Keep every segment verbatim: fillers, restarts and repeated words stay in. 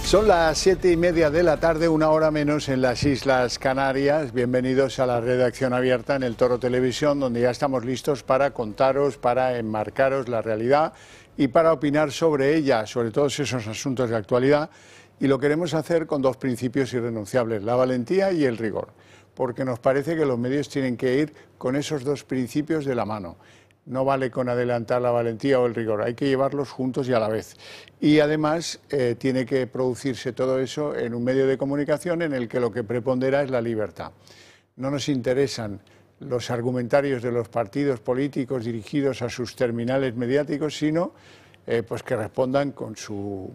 Son las siete y media de la tarde, una hora menos en las Islas Canarias. Bienvenidos a la redacción abierta en el Toro Televisión, donde ya estamos listos para contaros, para enmarcaros la realidad y para opinar sobre ella, sobre todos esos asuntos de actualidad. Y lo queremos hacer con dos principios irrenunciables, la valentía y el rigor, porque nos parece que los medios tienen que ir con esos dos principios de la mano. No vale con adelantar la valentía o el rigor, hay que llevarlos juntos y a la vez. Y además eh, tiene que producirse todo eso en un medio de comunicación en el que lo que prepondera es la libertad. No nos interesan los argumentarios de los partidos políticos dirigidos a sus terminales mediáticos, sino eh, pues que respondan con su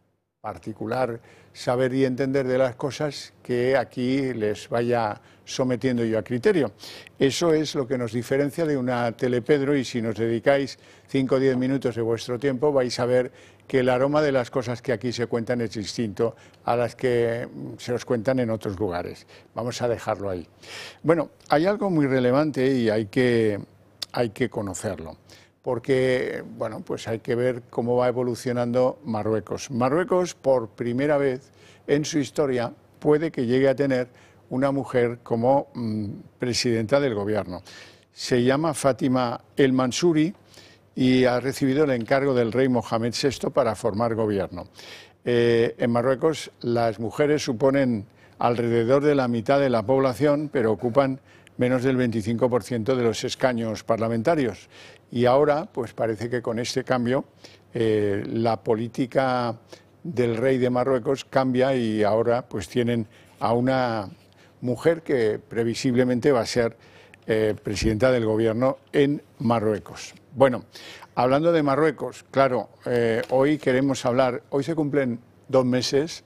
particular saber y entender de las cosas que aquí les vaya sometiendo yo a criterio. Eso es lo que nos diferencia de una Telepedro, y si nos dedicáis cinco o diez minutos de vuestro tiempo vais a ver que el aroma de las cosas que aquí se cuentan es distinto a las que se os cuentan en otros lugares. Vamos a dejarlo ahí. Bueno, hay algo muy relevante y hay que, hay que conocerlo, porque bueno, pues hay que ver cómo va evolucionando Marruecos. Marruecos, por primera vez en su historia, puede que llegue a tener una mujer como mmm, presidenta del gobierno. Se llama Fátima El Mansouri y ha recibido el encargo del rey Mohamed sexto para formar gobierno. Eh, en Marruecos las mujeres suponen alrededor de la mitad de la población, pero ocupan menos del veinticinco por ciento de los escaños parlamentarios. Y ahora, pues parece que con este cambio, eh, la política del rey de Marruecos cambia y ahora pues tienen a una mujer que previsiblemente va a ser eh, presidenta del gobierno en Marruecos. Bueno, hablando de Marruecos, claro, eh, hoy queremos hablar, hoy se cumplen dos meses,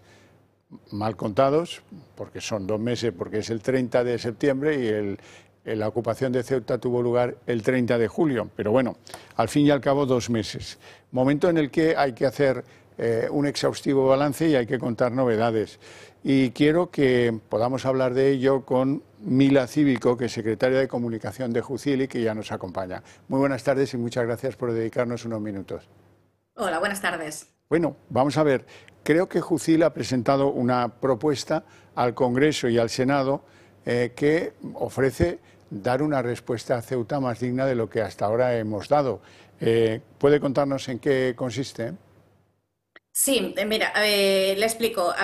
mal contados, porque son dos meses, porque es el treinta de septiembre y el, la ocupación de Ceuta tuvo lugar el treinta de julio, pero bueno, al fin y al cabo dos meses. Momento en el que hay que hacer eh, un exhaustivo balance y hay que contar novedades. Y quiero que podamos hablar de ello con Mila Cívico, que es secretaria de Comunicación de Jucil y que ya nos acompaña. Muy buenas tardes y muchas gracias por dedicarnos unos minutos. Hola, buenas tardes. Bueno, vamos a ver. Creo que Jucil ha presentado una propuesta al Congreso y al Senado eh, que ofrece dar una respuesta a Ceuta más digna de lo que hasta ahora hemos dado. Eh, ¿Puede contarnos en qué consiste? Sí, mira, eh, le explico.